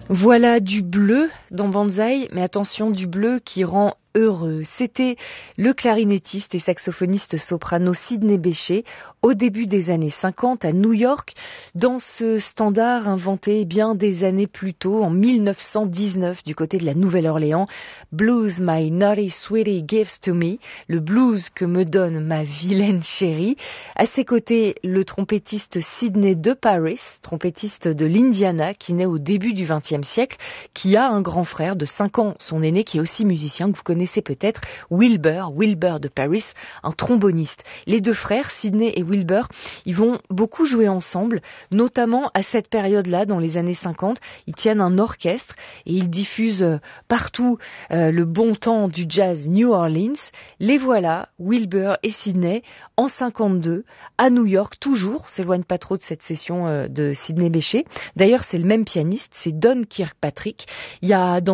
Voilà du bleu dans Banzai, mais attention, du bleu qui rend heureux. C'était le clarinettiste et saxophoniste soprano Sidney Bechet au début des années 50 à New York, dans ce standard inventé bien des années plus tôt, en 1919, du côté de la Nouvelle-Orléans. Blues My Naughty Sweetie Gives to Me, le blues que me donne ma vilaine chérie. À ses côtés, le trompettiste Sidney de Paris, trompettiste de l'Indiana, qui naît au début du XXe siècle, qui a un grand frère de 5 ans, son aîné, qui est aussi musicien, que vous connaissez peut-être, Wilbur de Paris, un tromboniste. Les deux frères, Sidney et Wilbur, ils vont beaucoup jouer ensemble, notamment à cette période-là, dans les années 50. Ils tiennent un orchestre et ils diffusent partout le bon temps du jazz New Orleans. Les voilà, Wilbur et Sidney, en 52, à New York, toujours, s'éloigne pas trop de cette session de Sidney Bechet. D'ailleurs, c'est le même pianiste, c'est Don Kirkpatrick. Il y a